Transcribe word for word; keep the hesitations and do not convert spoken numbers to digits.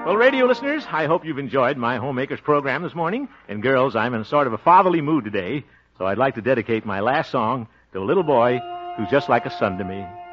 Well, radio listeners, I hope you've enjoyed my Homemakers program this morning. And girls, I'm in sort of a fatherly mood today, so I'd like to dedicate my last song to a little boy who's just like a son to me.